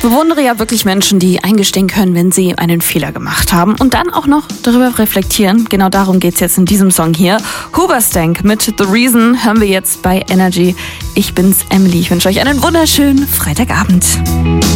bewundere ja wirklich Menschen, die eingestehen können, wenn sie einen Fehler gemacht haben und dann auch noch darüber reflektieren. Genau darum geht's jetzt in diesem Song hier. Hoobastank mit The Reason hören wir jetzt bei Energy. Ich bin's, Emily. Ich wünsche euch einen wunderschönen Freitagabend.